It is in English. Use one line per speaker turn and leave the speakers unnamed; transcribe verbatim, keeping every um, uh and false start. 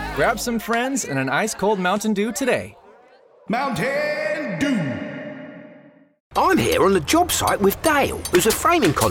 Grab some friends and an ice-cold Mountain Dew today.
Mountain Dew.
I'm here on the job site with Dale, who's a framing contractor.